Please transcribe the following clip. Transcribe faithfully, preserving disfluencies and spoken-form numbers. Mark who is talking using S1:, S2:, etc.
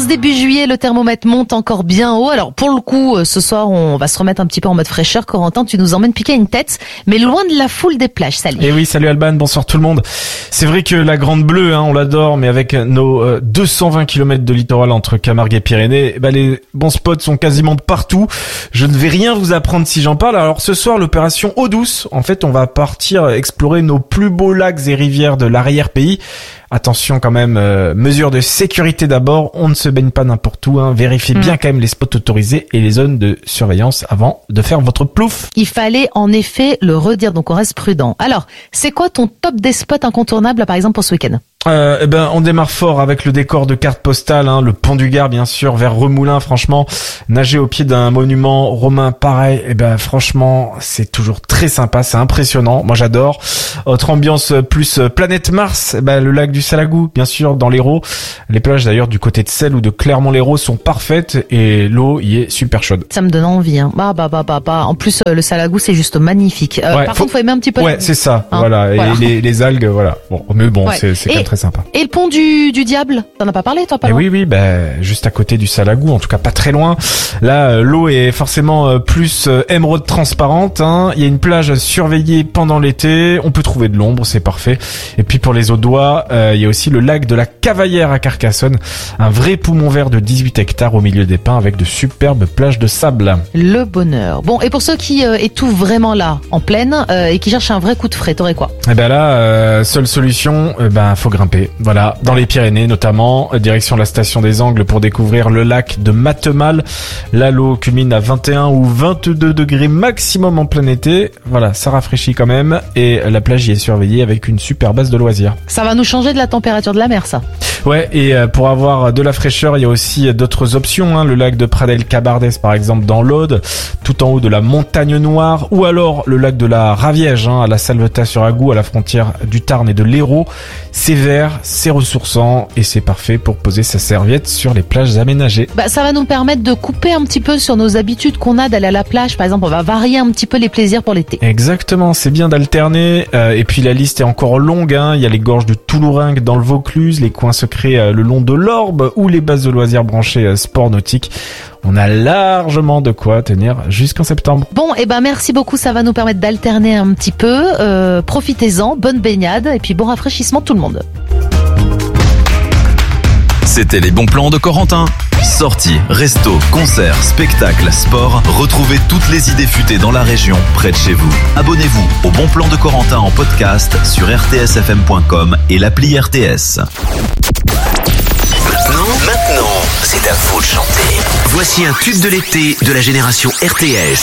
S1: début juillet, le thermomètre monte encore bien haut. Alors pour le coup, ce soir, on va se remettre un petit peu en mode fraîcheur. Corentin, tu nous emmènes piquer une tête, mais loin de la foule des plages. Salut.
S2: Et oui, salut Alban, bonsoir tout le monde. C'est vrai que la Grande Bleue, hein, on l'adore, mais avec nos euh, deux cent vingt kilomètres de littoral entre Camargue et Pyrénées, bah, les bons spots sont quasiment partout. Je ne vais rien vous apprendre si j'en parle. Alors ce soir, l'opération Eau douce. En fait, on va partir explorer nos plus beaux lacs et rivières de l'arrière-pays. Attention quand même, euh, mesure de sécurité d'abord, on ne se baigne pas n'importe où, hein. Vérifiez mmh. bien quand même les spots autorisés et les zones de surveillance avant de faire votre plouf.
S1: Il fallait en effet le redire, donc on reste prudent. Alors, c'est quoi ton top des spots incontournables, par exemple, pour ce week-end ?
S2: Euh, eh ben, on démarre fort avec le décor de carte postale, hein, le pont du Gard, bien sûr, vers Remoulins. Franchement, nager au pied d'un monument romain pareil, eh ben, franchement, c'est toujours très sympa, c'est impressionnant. Moi, j'adore. Autre ambiance plus planète Mars, eh ben, le lac du Salagou, bien sûr, dans l'Hérault. Les plages, d'ailleurs, du côté de Celles ou de Clermont-Lérault sont parfaites et l'eau y est super chaude.
S1: Ça me donne envie, hein. Bah, bah, bah, bah, bah. En plus, le Salagou, c'est juste magnifique. Euh,
S2: ouais,
S1: par
S2: faut...
S1: contre, faut aimer un petit peu.
S2: Ouais, c'est ça.
S1: Hein,
S2: voilà.
S1: voilà.
S2: Et les, les algues, voilà. Bon, mais bon, ouais. c'est, c'est quand même très sympa.
S1: Et le pont du, du Diable, t'en as pas parlé, toi, pas loin ?
S2: Oui, oui, bah, juste à côté du Salagou, en tout cas pas très loin. Là, euh, l'eau est forcément euh, plus euh, émeraude transparente, hein. Il y a une plage surveillée pendant l'été. On peut trouver de l'ombre, c'est parfait. Et puis pour les Audois, euh, il y a aussi le lac de la Cavaillère à Carcassonne. Un vrai poumon vert de dix-huit hectares au milieu des pins avec de superbes plages de sable.
S1: Le bonheur. Bon, et pour ceux qui euh, étouffent vraiment là, en pleine, euh, et qui cherchent un vrai coup de frais, t'aurais quoi ?
S2: Eh ben là, euh, seule solution, euh, ben faut grimper. Voilà, dans les Pyrénées notamment, direction la station des Angles pour découvrir le lac de Matemal. Là, l'eau culmine à vingt et un ou vingt-deux degrés maximum en plein été. Voilà, ça rafraîchit quand même et la plage y est surveillée avec une super base de loisirs.
S1: Ça va nous changer de la température de la mer, ça.
S2: Ouais, et pour avoir de la fraîcheur, il y a aussi d'autres options, hein. Le lac de Pradelles-Cabardès, par exemple, dans l'Aude, tout en haut de la Montagne Noire, ou alors le lac de la Raviège, hein, à la Salvetat-sur-Agou, à la frontière du Tarn et de l'Hérault. C'est vert, c'est ressourçant et c'est parfait pour poser sa serviette sur les plages aménagées.
S1: Bah, ça va nous permettre de couper un petit peu sur nos habitudes qu'on a d'aller à la plage. Par exemple, on va varier un petit peu les plaisirs pour l'été.
S2: Exactement, c'est bien d'alterner. Euh, et puis la liste est encore longue, hein. Il y a les gorges de Toulouringue dans le Vaucluse, les coins secrets euh, le long de l'Orbe ou les bases de loisirs branchées euh, sport nautique. On a largement de quoi tenir jusqu'en septembre.
S1: Bon, et eh ben merci beaucoup, ça va nous permettre d'alterner un petit peu. Euh, profitez-en, bonne baignade et puis bon rafraîchissement tout le monde.
S3: C'était les bons plans de Corentin. Sorties, restos, concerts, spectacles, sport. Retrouvez toutes les idées futées dans la région, près de chez vous. Abonnez-vous au Bon Plan de Corentin en podcast sur r t s f m point com et l'appli R T S.
S4: Maintenant, maintenant, c'est à vous de chanter. Voici un tube de l'été de la génération R T S.